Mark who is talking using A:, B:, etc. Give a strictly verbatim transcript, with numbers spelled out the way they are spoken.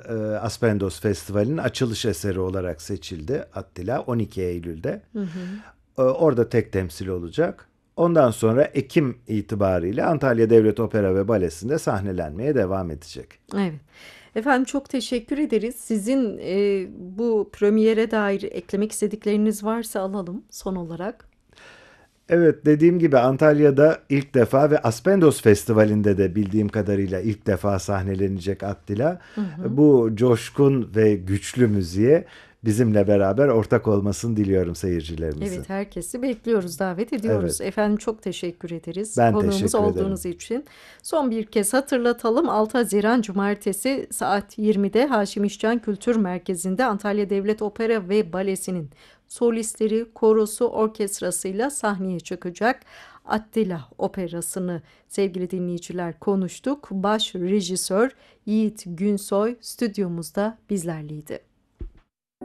A: e, Aspendos Festivali'nin açılış eseri olarak seçildi Attila on iki Eylül'de.
B: Hı hı.
A: E, orada tek temsil olacak. Ondan sonra Ekim itibariyle Antalya Devlet Opera ve Balesi'nde sahnelenmeye devam edecek.
B: Evet. Efendim çok teşekkür ederiz. Sizin e, bu premiere dair eklemek istedikleriniz varsa alalım son olarak.
A: Evet, dediğim gibi Antalya'da ilk defa ve Aspendos Festivali'nde de bildiğim kadarıyla ilk defa sahnelenecek Attila.
B: Hı hı.
A: Bu coşkun ve güçlü müziğe bizimle beraber ortak olmasını diliyorum seyircilerimizin.
B: Evet, herkesi bekliyoruz, davet
A: Evet,
B: ediyoruz. Efendim çok teşekkür ederiz
A: ben
B: konuğumuz
A: teşekkür ederim.
B: olduğunuz için. Son bir kez hatırlatalım. altı Haziran Cumartesi saat yirmide Haşim İşcan Kültür Merkezi'nde Antalya Devlet Opera ve Balesi'nin solistleri, korosu, orkestrasıyla sahneye çıkacak. Attila Operası'nı sevgili dinleyiciler konuştuk. Baş rejisör Yiğit Günsoy stüdyomuzda bizlerleydi.